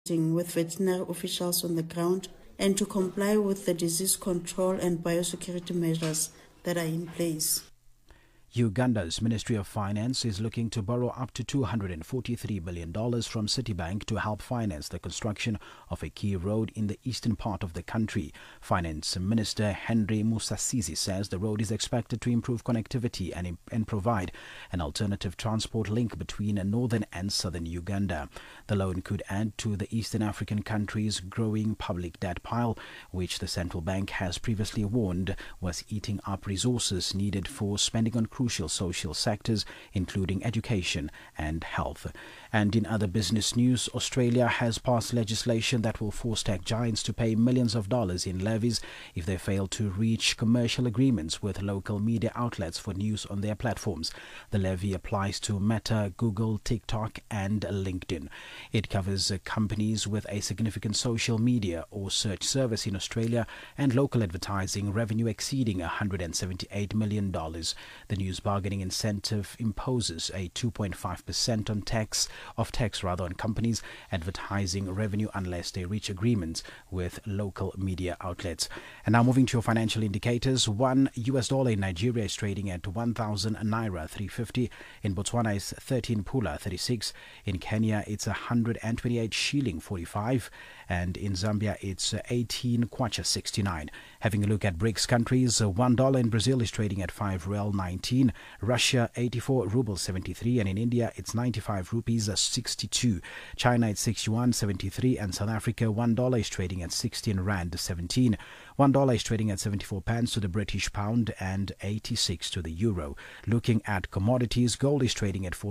with veterinary officials on the ground and to comply with the disease control and biosecurity measures that are in place. Uganda's Ministry of Finance is looking to borrow up to $243 billion from Citibank to help finance the construction of a key road in the eastern part of the country. Finance Minister Henry Musasizi says the road is expected to improve connectivity and provide an alternative transport link between northern and southern Uganda. The loan could add to the Eastern African country's growing public debt pile, which the central bank has previously warned was eating up resources needed for spending on crucial social sectors, including education and health. And in other business news, Australia has passed legislation that will force tech giants to pay millions of dollars in levies if they fail to reach commercial agreements with local media outlets for news on their platforms. The levy applies to Meta, Google, TikTok, and LinkedIn. It covers companies with a significant social media or search service in Australia and local advertising revenue exceeding $178 million. The news bargaining incentive imposes a 2.5% on tax on companies' advertising revenue unless they reach agreements with local media outlets. And now moving to your financial indicators, $1 in Nigeria is trading at 1,000 naira 350. In Botswana is 13 pula 36. In Kenya it's 128 shilling 45, and in Zambia it's 18 kwacha 69. Having a look at BRICS countries, $1 in Brazil is trading at 5 real 19, Russia 84 rubles 73, and in India it's 95 rupees 62. China it's 61.73, and South Africa $1 is trading at 16 rand 17. $1 is trading at 74 pence to the British pound and 86 to the euro. Looking at commodities, gold is trading at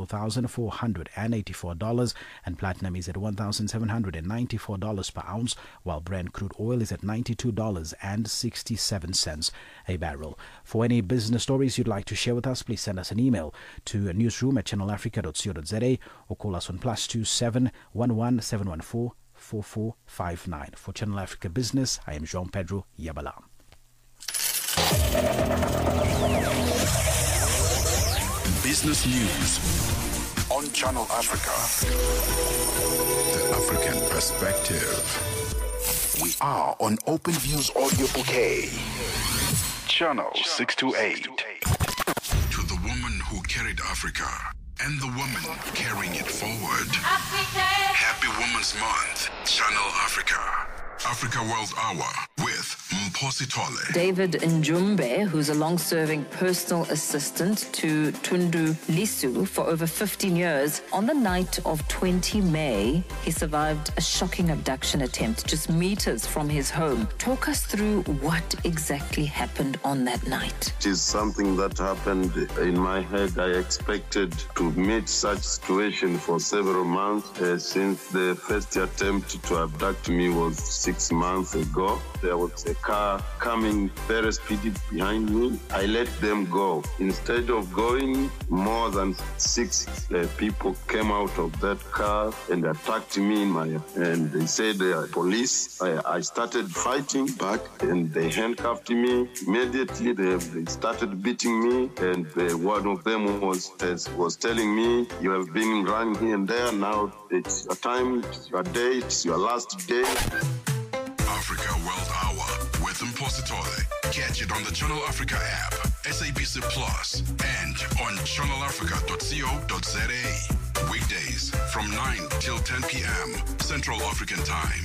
$4,484 and platinum is at $1,794 per ounce, while Brent crude oil is at $92.67 a barrel. For any business stories you'd like to share with us, please send us an email to newsroom@channelafrica.co.za or call us on +27 11 714 4459. For Channel Africa Business, I am Jean Pedro Yabala. Business News on Channel Africa. The African Perspective. We are on Open Views Audio Bouquet. Channel 628. To the woman who carried Africa and the woman carrying it forward. Happy Women's Month, Channel Africa. Africa World Hour with Mphosi Tole. David Njumbe, who's a long-serving personal assistant to Tundu Lisu for over 15 years, on the night of 20 May, he survived a shocking abduction attempt just meters from his home. Talk us through what exactly happened on that night. It is something that happened in my head. I expected to meet such situation for several months since the first attempt to abduct me was 6 months ago. There was a car coming very speedy behind me. I let them go. Instead of going, more than 6 people came out of that car and attacked me and they said they are police. I started fighting back and they handcuffed me. Immediately they started beating me, and one of them was telling me, you have been running here and there, now it's your time, it's your day, it's your last day. Africa World Hour with Mphosi Tole. Catch it on the Channel Africa app, SABC Plus, and on channelafrica.co.za. Weekdays from 9 till 10 p.m. Central African Time.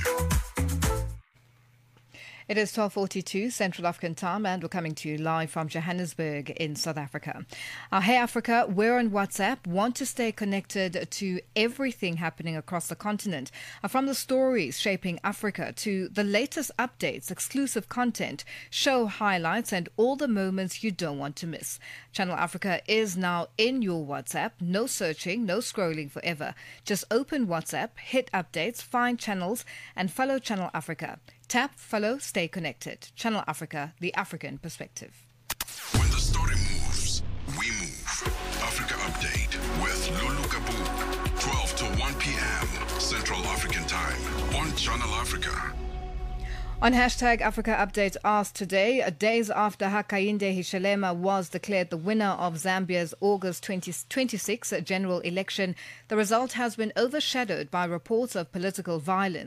It is 12:42 Central African Time, and we're coming to you live from Johannesburg in South Africa. Hey Africa, we're on WhatsApp. Want to stay connected to everything happening across the continent, from the stories shaping Africa to the latest updates, exclusive content, show highlights, and all the moments you don't want to miss. Channel Africa is now in your WhatsApp. No searching, no scrolling forever. Just open WhatsApp, hit updates, find channels, and follow Channel Africa. Tap, follow, stay connected. Channel Africa, the African perspective. When the story moves, we move. Africa Update with Lulu Kabu. 12 to 1 p.m. Central African Time on Channel Africa. On hashtag Africa Update asked today, days after Hakainde Hichilema was declared the winner of Zambia's August 2026 general election, the result has been overshadowed by reports of political violence.